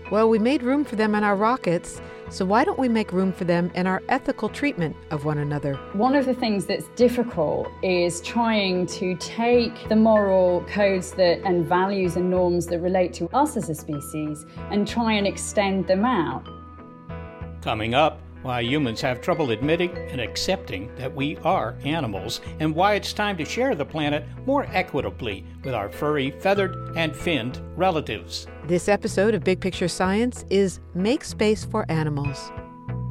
Well, we made room for them in our rockets, so why don't we make room for them in our ethical treatment of one another? One of the things that's difficult is trying to take the moral codes and values and norms that relate to us as a species and try and extend them out. Coming up, why humans have trouble admitting and accepting that we are animals, and why it's time to share the planet more equitably with our furry, feathered, and finned relatives. This episode of Big Picture Science is Make Space for Animals.